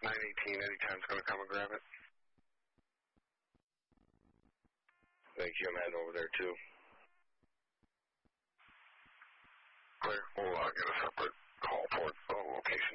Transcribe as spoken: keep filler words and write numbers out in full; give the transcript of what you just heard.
nine eighteen, anytime's going to come and grab it. Thank you, I'm heading over there, too. Clear. We'll uh, get a separate call for it. Oh, location